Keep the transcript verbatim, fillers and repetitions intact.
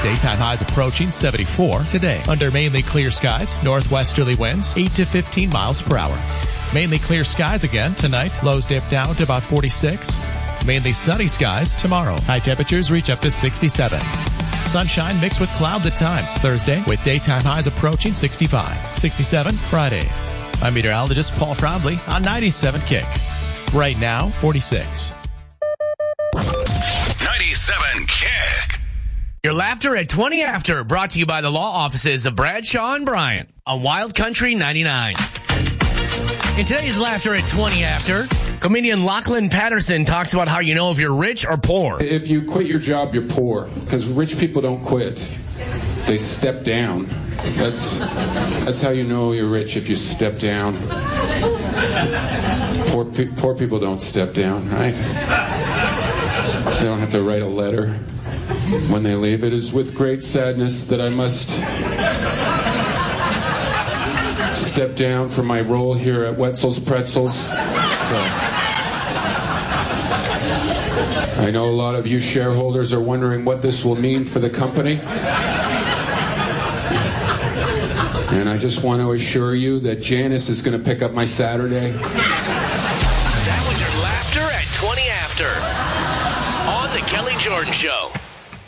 Daytime highs approaching seventy-four today. Under mainly clear skies, northwesterly winds eight to fifteen miles per hour. Mainly clear skies again tonight. Lows dip down to about forty-six. Mainly sunny skies tomorrow. High temperatures reach up to sixty-seven. Sunshine mixed with clouds at times Thursday with daytime highs approaching sixty-five. sixty-seven Friday. I'm meteorologist Paul Froudley on ninety-seven Kick. Right now, forty-six. ninety-seven Kick. Your laughter at twenty after, brought to you by the law offices of Bradshaw and Bryant on Wild Country ninety-nine. In today's laughter at twenty after, comedian Lachlan Patterson talks about how you know if you're rich or poor. If you quit your job, you're poor, because rich people don't quit. They step down. That's that's how you know you're rich, if you step down. Poor, pe- poor people don't step down, right? They don't have to write a letter when they leave. It is with great sadness that I must step down from my role here at Wetzel's Pretzels. So, I know a lot of you shareholders are wondering what this will mean for the company. And I just want to assure you that Janice is going to pick up my Saturday. That was your laughter at twenty after on The Kelly Jordan Show.